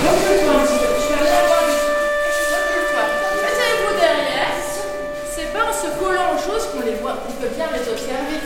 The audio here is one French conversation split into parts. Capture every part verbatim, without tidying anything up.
Recule-toi un petit peu. Je vais rien voir du tout. Recule-toi. Mettez-vous derrière. C'est pas en se collant aux choses qu'on les voit, qu'on peut bien les observer.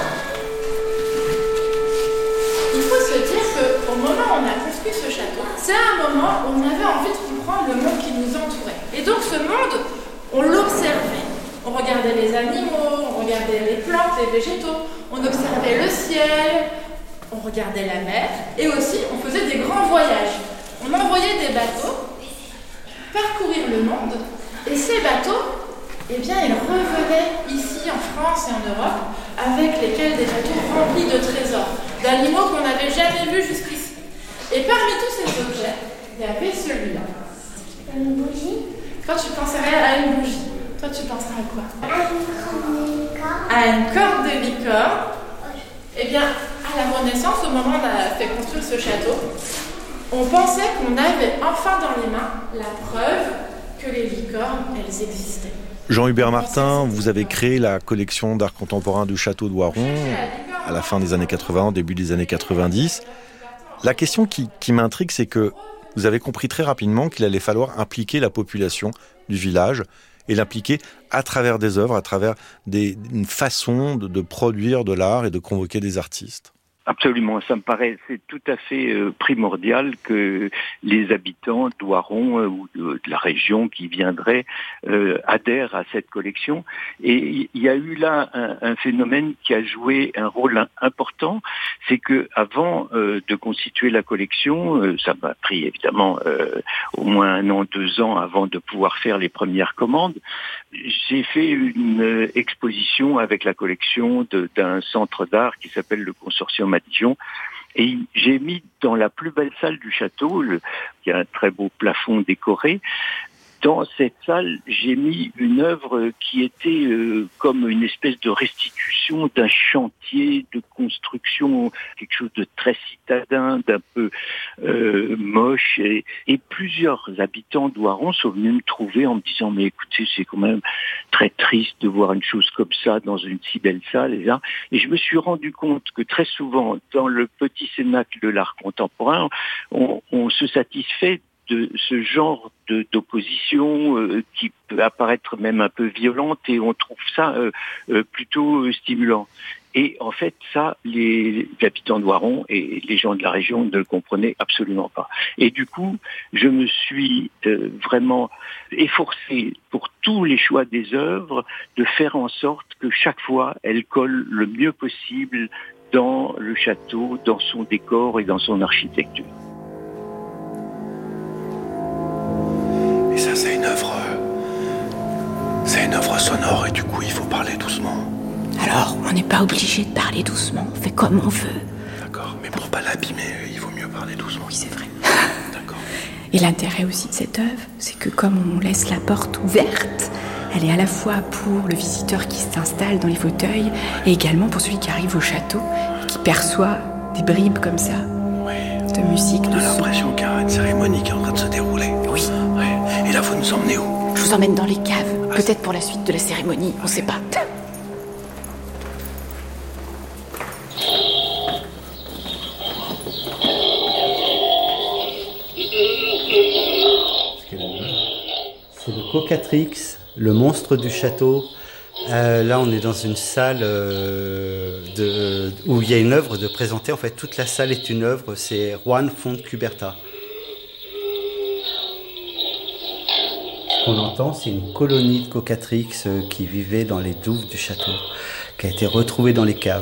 Il faut se dire qu'au moment où on a construit ce château, c'est un moment où on avait envie de comprendre le monde qui nous entourait. Et donc ce monde, on l'observait. On regardait les animaux, on regardait les plantes, les végétaux, on observait le ciel, on regardait la mer, et aussi on faisait des grands voyages. On envoyait des bateaux parcourir le monde, et ces bateaux, eh bien, ils revenaient ici en France et en Europe, avec lesquels des bateaux remplis de trésors, d'animaux qu'on n'avait jamais vus jusqu'ici. Et parmi tous ces objets, il y avait celui-là. Une bougie. Toi, tu penserais à une bougie. Toi, tu penserais à quoi? À une corde de licorne. À une corde de licorne. Eh bien, à la Renaissance, au moment où on a fait construire ce château, on pensait qu'on avait enfin dans les mains la preuve que les licornes, elles existaient. Jean-Hubert Martin, vous avez créé la collection d'art contemporain du château de Voiron à la fin des années quatre-vingts, au début des années quatre-vingt-dix. La question qui, qui m'intrigue, c'est que vous avez compris très rapidement qu'il allait falloir impliquer la population du village et l'impliquer à travers des œuvres, à travers des, une façon de, de produire de l'art et de convoquer des artistes. Absolument, ça me paraît c'est tout à fait euh, primordial que les habitants d'Oiron euh, ou de, de la région qui viendraient euh, adhèrent à cette collection. Et il y a eu là un, un phénomène qui a joué un rôle important, c'est que avant euh, de constituer la collection, euh, ça m'a pris évidemment euh, au moins un an, deux ans avant de pouvoir faire les premières commandes. J'ai fait une euh, exposition avec la collection de, d'un centre d'art qui s'appelle le Consortium Dijon. Et j'ai mis dans la plus belle salle du château, le, il y a un très beau plafond décoré. Dans cette salle, j'ai mis une œuvre qui était euh, comme une espèce de restitution d'un chantier de construction, quelque chose de très citadin, d'un peu euh, moche. Et, et plusieurs habitants d'Oiron sont venus me trouver en me disant « Mais écoutez, c'est quand même très triste de voir une chose comme ça dans une si belle salle. » Et, là, et je me suis rendu compte que très souvent, dans le petit cénacle de l'art contemporain, on, on se satisfait de ce genre de, d'opposition euh, qui peut apparaître même un peu violente et on trouve ça euh, euh, plutôt euh, stimulant. Et en fait, ça, les, les habitants d'Oiron et les gens de la région ne le comprenaient absolument pas. Et du coup, je me suis euh, vraiment efforcé pour tous les choix des œuvres de faire en sorte que chaque fois, elles collent le mieux possible dans le château, dans son décor et dans son architecture. Ça, c'est une œuvre... C'est une œuvre sonore et du coup, il faut parler doucement. Alors, on n'est pas obligé de parler doucement, on fait comme on veut. D'accord, mais pour pas l'abîmer, il vaut mieux parler doucement. Oui, c'est vrai. D'accord. Et l'intérêt aussi de cette œuvre, c'est que comme on laisse la porte ouverte, elle est à la fois pour le visiteur qui s'installe dans les fauteuils et également pour celui qui arrive au château et qui perçoit des bribes comme ça, oui. de musique, on de a son. l'impression qu'il y a une cérémonie qui est en train de se dérouler. Oui. Ouais. Et là, vous nous emmenez où? Je vous emmène dans les caves, peut-être pour la suite de la cérémonie, on sait pas. C'est le Cocatrix, le monstre du château. Euh, là, on est dans une salle euh, de, où il y a une œuvre de présenter. En fait, toute la salle est une œuvre. C'est Juan Fontcuberta. Ce qu'on entend, c'est une colonie de Cocatrix euh, qui vivait dans les douves du château, qui a été retrouvée dans les caves.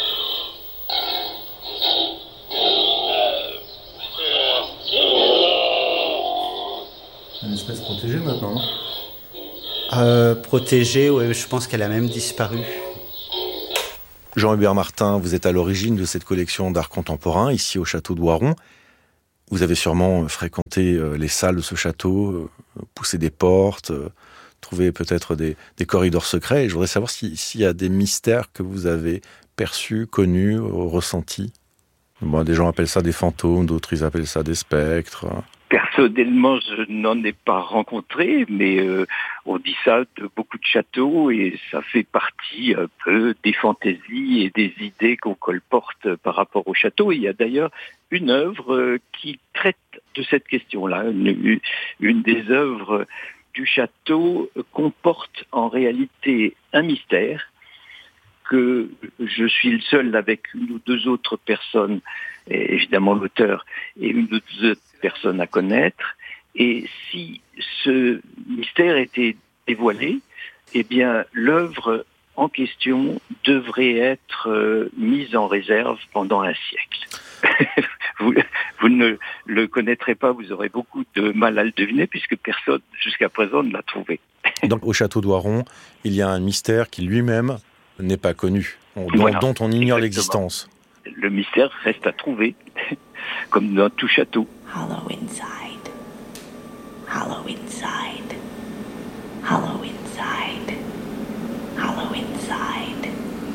Une espèce protégée maintenant. Euh, protégée, ouais, je pense qu'elle a même disparu. Jean-Hubert Martin, vous êtes à l'origine de cette collection d'art contemporain, ici au château de Voiron. Vous avez sûrement fréquenté les salles de ce château, poussé des portes, trouvé peut-être des, des corridors secrets. Et je voudrais savoir si, s'il y a des mystères que vous avez perçus, connus, ressentis. Bon, des gens appellent ça des fantômes, d'autres ils appellent ça des spectres. Personnellement, je n'en ai pas rencontré, mais euh, on dit ça de beaucoup de châteaux et ça fait partie un peu des fantaisies et des idées qu'on colporte par rapport au château. Il y a d'ailleurs une œuvre euh, qui traite de cette question-là. Une, une des œuvres du château comporte en réalité un mystère que je suis le seul avec une ou deux autres personnes, et évidemment l'auteur, et une ou deux autres personnes à connaître. Et si ce mystère était dévoilé, eh bien l'œuvre en question devrait être euh, mise en réserve pendant un siècle. vous, vous ne le connaîtrez pas, vous aurez beaucoup de mal à le deviner, puisque personne jusqu'à présent ne l'a trouvé. Donc au château d'Oiron, il y a un mystère qui lui-même n'est pas connu, dont, voilà, dont on ignore exactement. l'existence. Le mystère reste à trouver, comme dans tout château. Hollow inside, hollow inside, hollow inside, hollow inside.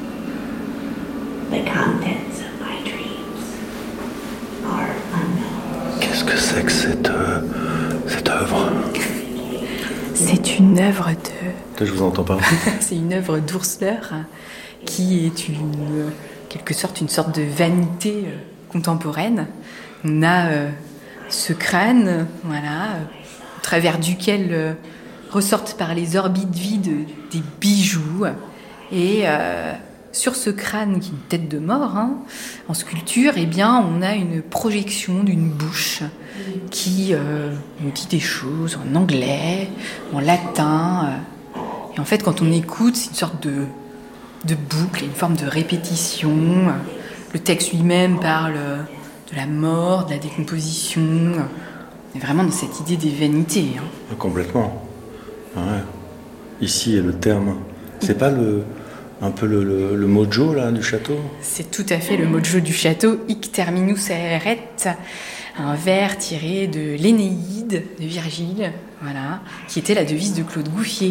The contents of my dreams are unknown. Qu'est-ce que c'est que cette, euh, cette œuvre? C'est une œuvre de... Je vous entends pas. C'est une œuvre d'Oursleur qui est une, quelque sorte une sorte de vanité contemporaine. On a euh, ce crâne, voilà, euh, au travers duquel euh, ressortent par les orbites vides des bijoux. Et euh, sur ce crâne, qui est une tête de mort, hein, en sculpture, eh bien, on a une projection d'une bouche qui euh, nous dit des choses en anglais, en latin. Euh, et en fait, quand on écoute, c'est une sorte de, de boucle, une forme de répétition. Le texte lui-même parle de la mort, de la décomposition. On est vraiment dans cette idée des vanités. Hein. Complètement. Ouais. Ici est le terme. C'est pas le, un peu le, le, le mojo là, du château? C'est tout à fait le mojo du château. Hic terminus aeret. Un vers tiré de l'Énéide de Virgile, voilà, qui était la devise de Claude Gouffier.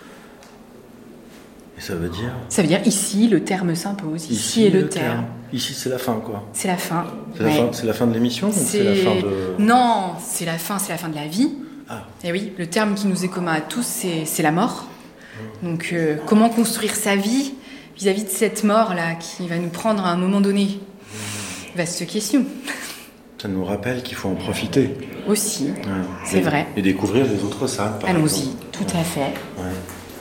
Et ça veut dire? Ça veut dire ici, le terme s'impose. Ici, ici est le, le terme. terme. Ici, c'est la fin, quoi. C'est la fin. C'est, ouais. la, fin, c'est la fin de l'émission c'est... ou c'est la fin de... Non, c'est la fin, c'est la fin de la vie. Ah. Et oui, le terme qui nous est commun à tous, c'est, c'est la mort. Mmh. Donc, euh, comment construire sa vie vis-à-vis de cette mort-là qui va nous prendre à un moment donné? mmh. Vaste question. Ça nous rappelle qu'il faut en profiter. Aussi, ouais. C'est et, vrai. Et découvrir les autres salles, par Allons-y, exemple. tout à fait. Ouais.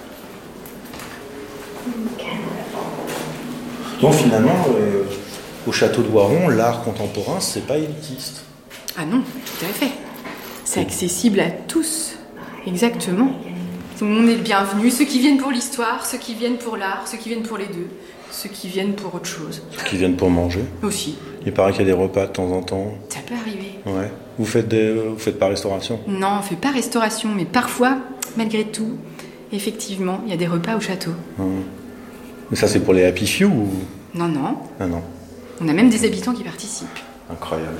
Donc finalement, euh, au château d'Oiron, l'art contemporain, c'est pas élitiste. Ah non, tout à fait. C'est accessible à tous. Exactement. Tout le monde est le bienvenu. Ceux qui viennent pour l'histoire, ceux qui viennent pour l'art, ceux qui viennent pour les deux, ceux qui viennent pour autre chose. Ceux qui viennent pour manger. Aussi. Il paraît qu'il y a des repas de temps en temps. Ça peut arriver. Ouais. Vous faites des, vous faites pas restauration? Non, on fait pas restauration, mais parfois, malgré tout, effectivement, il y a des repas au château. Hum. Mais ça, c'est pour les happy few ou... Non, non. Ah non. On a même des habitants qui participent. Incroyable.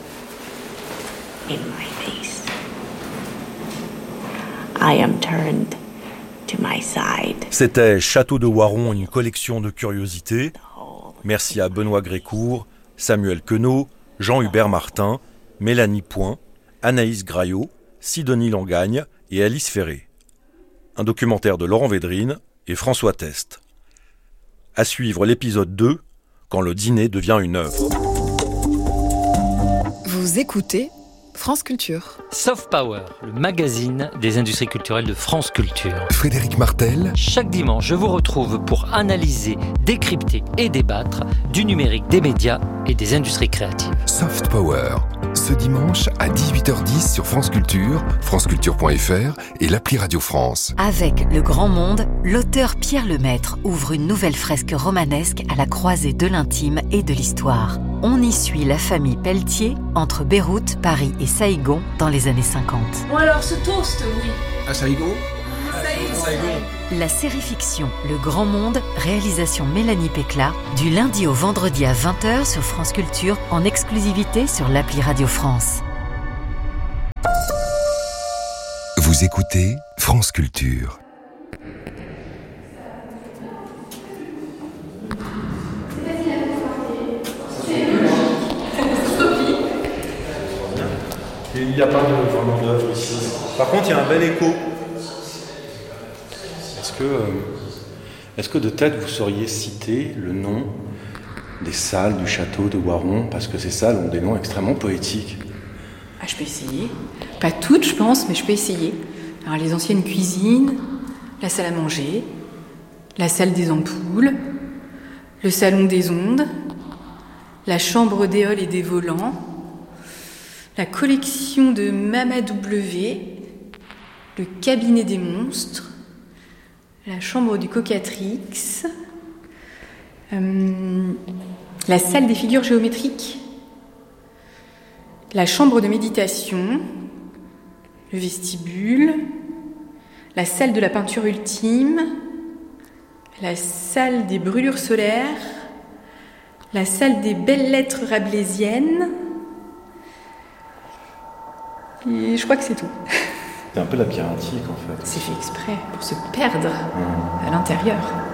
In my face, I am turned to my side. C'était Château de Oiron, une collection de curiosités. Merci à Benoît Grécourt, Samuel Queneau, Jean-Hubert Martin, Mélanie Point, Anaïs Graillot, Sidonie Langagne et Alice Ferré. Un documentaire de Laurent Védrine et François Test. À suivre l'épisode deux, quand le dîner devient une œuvre. Vous écoutez France Culture. Soft Power, le magazine des industries culturelles de France Culture. Frédéric Martel. Chaque dimanche, je vous retrouve pour analyser, décrypter et débattre du numérique, des médias et des industries créatives. Soft Power, ce dimanche à dix-huit heures dix sur France Culture, franceculture point f r et l'appli Radio France. Avec Le Grand Monde, l'auteur Pierre Lemaître ouvre une nouvelle fresque romanesque à la croisée de l'intime et de l'histoire. On y suit la famille Pelletier entre Beyrouth, Paris et Saïgon dans les années cinquante. Bon alors ce toast, oui. À Saïgon ? La série fiction Le Grand Monde, réalisation Mélanie Pécla, du lundi au vendredi à vingt heures sur France Culture, en exclusivité sur l'appli Radio France. Vous écoutez France Culture. Il n'y a pas de, vraiment d'œuvre ici. Par contre, il y a un bel écho. Est-ce que, euh, est-ce que de tête vous sauriez citer le nom des salles du château de Oiron? Parce que ces salles ont des noms extrêmement poétiques. Ah, je peux essayer. Pas toutes, je pense, mais je peux essayer. Alors, les anciennes cuisines, la salle à manger, la salle des ampoules, le salon des ondes, la chambre d'éole et des volants, la collection de Mama W, le cabinet des monstres, la chambre du Cocatrix, euh, la salle des figures géométriques, la chambre de méditation, le vestibule, la salle de la peinture ultime, la salle des brûlures solaires, la salle des belles lettres rabelaisiennes. Et je crois que c'est tout. C'est un peu labyrinthique en fait. C'est fait exprès pour se perdre mmh. à l'intérieur.